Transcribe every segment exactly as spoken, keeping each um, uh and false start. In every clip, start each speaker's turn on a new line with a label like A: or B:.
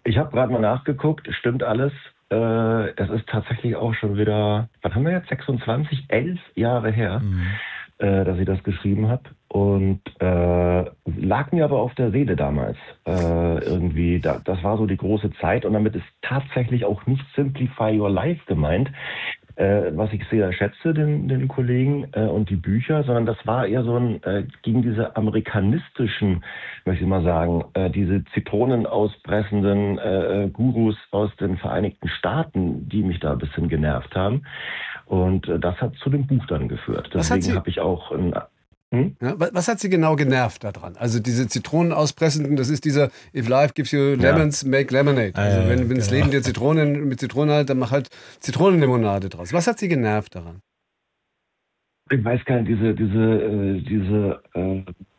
A: Ich habe gerade mal nachgeguckt, stimmt alles. Äh, es ist tatsächlich auch schon wieder, was haben wir jetzt, sechsundzwanzig, elf Jahre her,
B: Mhm.
A: äh, dass ich das geschrieben habe. Und äh, lag mir aber auf der Seele damals. Äh, irgendwie, da, das war so die große Zeit. Und damit ist tatsächlich auch nicht Simplify Your Life gemeint, äh, was ich sehr schätze, den, den Kollegen äh, und die Bücher, sondern das war eher so ein, äh, gegen diese amerikanistischen, möchte ich mal sagen, äh, diese Zitronen auspressenden äh, Gurus aus den Vereinigten Staaten, die mich da ein bisschen genervt haben. Und äh, das hat zu dem Buch dann geführt.
C: Was hat
A: Deswegen
C: Sie,
A: habe ich auch ein, hm?
C: ja, wa- was hat Sie genau genervt daran? Also diese Zitronen auspressenden, das ist dieser If life gives you
A: Ja.
C: lemons, make lemonade. Also
B: Äh,
C: wenn, wenn das
B: genau.
C: Leben dir Zitronen mit Zitronen hat, dann mach halt Zitronenlimonade draus. Was hat Sie genervt daran?
A: Ich weiß gar nicht, diese, diese, äh, diese, äh,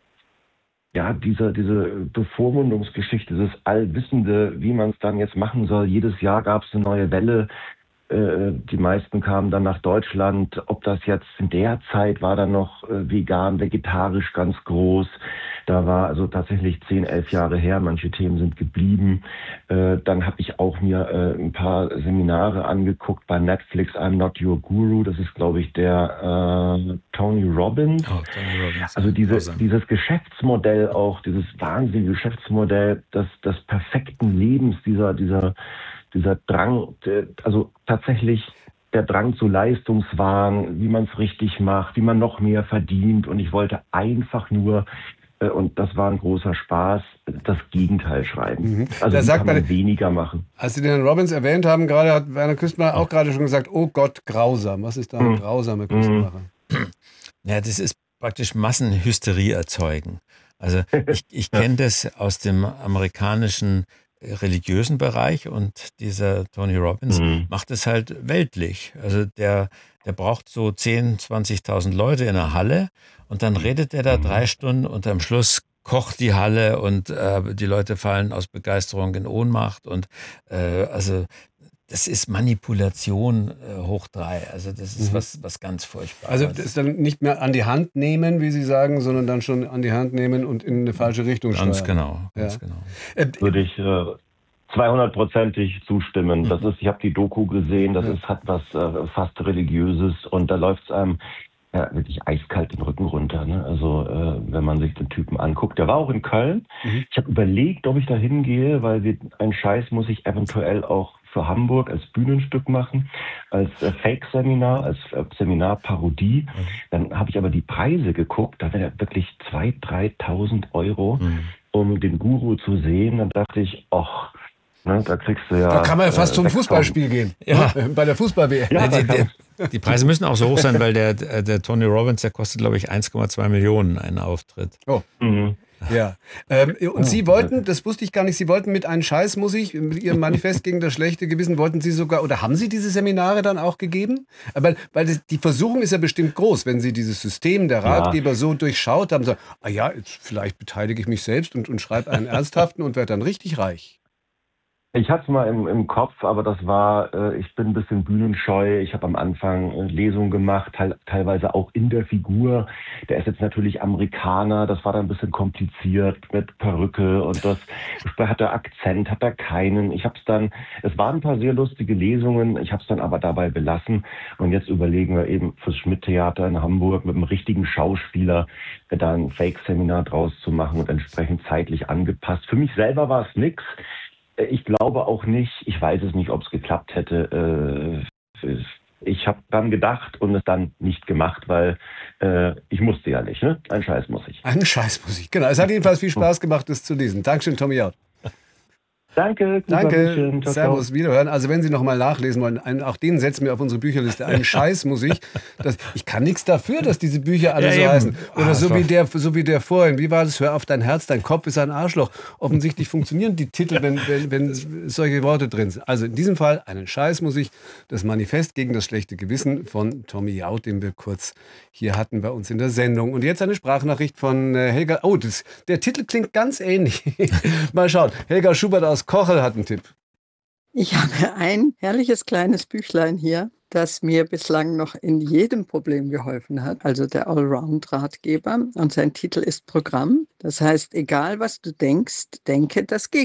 A: ja, diese, diese Bevormundungsgeschichte, dieses Allwissende, wie man es dann jetzt machen soll. Jedes Jahr gab es eine neue Welle. Äh, die meisten kamen dann nach Deutschland. Ob das jetzt in der Zeit war dann noch äh, vegan, vegetarisch ganz groß. Da war also tatsächlich zehn, elf Jahre her. Manche Themen sind geblieben. Äh, dann habe ich auch mir äh, ein paar Seminare angeguckt bei Netflix. I'm Not Your Guru. Das ist, glaube ich, der äh, Tony Robbins.
B: Oh, Tony Robbins,
A: Also
B: ja,
A: diese,
B: grausam.
A: dieses Geschäftsmodell auch, dieses wahnsinnige Geschäftsmodell des, des perfekten Lebens, dieser, dieser, dieser Drang, der, also tatsächlich der Drang zu Leistungswahn, wie man es richtig macht, wie man noch mehr verdient. Und ich wollte einfach nur, äh, und das war ein großer Spaß, das Gegenteil schreiben.
C: Mhm.
A: Also
C: Da
A: wie
C: sagt
A: kann
C: man,
A: man weniger machen?
C: als Sie den Herrn Robbins erwähnt haben, gerade hat Werner Küstner auch gerade schon gesagt, oh Gott, grausam. Was ist da ein
A: Hm,
C: grausamer
A: hm,
C: Küstenmacher?
B: Ja, das ist praktisch Massenhysterie erzeugen. Also ich, ich
A: ja,
B: kenne das aus dem amerikanischen äh, religiösen Bereich und dieser Tony Robbins
A: hm,
B: macht es halt weltlich. Also der, der braucht so zehntausend, zwanzigtausend Leute in einer Halle und dann redet er da drei
A: hm.
B: Stunden und am Schluss kocht die Halle und äh, die Leute fallen aus Begeisterung in Ohnmacht und äh, also das ist Manipulation äh, hoch drei. Also das ist
C: Mhm.
B: was, was ganz
C: Also
B: Furchtbares.
C: das dann nicht mehr an die Hand nehmen, wie Sie sagen, sondern dann schon an die Hand nehmen und in eine falsche Richtung
B: Ganz
C: steuern.
B: genau, ganz
C: Ja.
B: genau.
C: Äh,
A: Würde ich äh, zweihundertprozentig zustimmen. Das
B: Mhm.
A: ist, ich habe die Doku gesehen, das
C: ja.
A: ist, hat was äh, fast Religiöses und da läuft es einem ja, wirklich eiskalt den Rücken runter. Ne? Also äh, wenn man sich den Typen anguckt. Der war auch in Köln.
C: Mhm.
A: Ich habe überlegt, ob ich da hingehe, weil wir, einen Scheiß muss ich eventuell auch für Hamburg als Bühnenstück machen, als äh, Fake-Seminar, als äh, Seminarparodie.
B: Mhm.
A: Dann habe ich aber die Preise geguckt, da wäre wirklich zweitausend, dreitausend Euro,
B: Mhm.
A: um den Guru zu sehen. Dann dachte ich, ach, ne, da kriegst du
C: Da kann
A: ja
C: man ja fast
A: äh,
C: zum
A: sechstausend.
C: Fußballspiel gehen.
B: Ja,
C: Ne? Bei der Fußball-W M.
A: Ja,
B: ne,
A: da
B: die, die,
A: kannst
B: die Preise müssen auch so hoch sein, weil der, der, der Tony Robbins, der kostet, glaube ich, eins Komma zwei Millionen einen Auftritt.
C: Oh,
A: mhm.
C: ja. Ähm, und
A: Ja,
C: Sie wollten, das wusste ich gar nicht, Sie wollten mit einem Scheiß muss ich, mit Ihrem Manifest gegen das schlechte Gewissen, wollten Sie sogar, oder haben Sie diese Seminare dann auch gegeben? Aber, weil das, die Versuchung ist ja bestimmt groß, wenn Sie dieses System der
A: ja,
C: Ratgeber so durchschaut haben, so, ah ja, jetzt vielleicht beteilige ich mich selbst und, und schreibe einen ernsthaften und werde dann richtig reich.
A: ich hatte es mal im, im Kopf, aber das war, äh, ich bin ein bisschen bühnenscheu. Ich habe am Anfang äh, Lesungen gemacht, teil, teilweise auch in der Figur. Der ist jetzt natürlich Amerikaner, das war dann ein bisschen kompliziert mit Perücke und das hat er Akzent, hat er keinen. Ich habe es dann, es waren ein paar sehr lustige Lesungen, ich habe es dann aber dabei belassen. Und jetzt überlegen wir eben fürs Schmidt-Theater in Hamburg mit einem richtigen Schauspieler äh, da ein Fake-Seminar draus zu machen und entsprechend zeitlich angepasst. Für mich selber war es nix. Ich glaube auch nicht, ich weiß es nicht, ob es geklappt hätte. Äh, Ich habe dran gedacht und es dann nicht gemacht, weil äh, ich musste ja nicht. Ne? Ein Scheiß muss ich.
C: Eine Scheißmusik. Genau. Es hat jedenfalls viel Spaß gemacht, das zu lesen. Dankeschön, Tommy Jaud.
A: Danke, Gruber
C: Danke,
A: München. Ciao, ciao.
C: Servus, wiederhören. Also wenn Sie noch mal nachlesen wollen, einen, auch den setzen wir auf unsere Bücherliste. Einen Scheiß muss ich. Das, ich kann nichts dafür, dass diese Bücher alle
B: Ja,
C: so
B: eben.
C: heißen. Oder
B: Ah,
C: so wie
B: so.
C: der, so wie der vorhin. Wie war das? Hör auf dein Herz, dein Kopf ist ein Arschloch. Offensichtlich funktionieren die Titel, wenn, wenn, wenn solche Worte drin sind. Also in diesem Fall einen Scheiß muss ich. Das Manifest gegen das schlechte Gewissen von Tommy Jaud, den wir kurz hier hatten bei uns in der Sendung. Und jetzt eine Sprachnachricht von äh, Helga. Oh, das, der Titel klingt ganz ähnlich. Mal schauen. Helga Schubert aus Kochel hat einen Tipp.
D: Ich habe ein herrliches kleines Büchlein hier, das mir bislang noch in jedem Problem geholfen hat, also der Allround-Ratgeber. Und sein Titel ist Programm. Das heißt, egal was du denkst, denke das Gegenteil.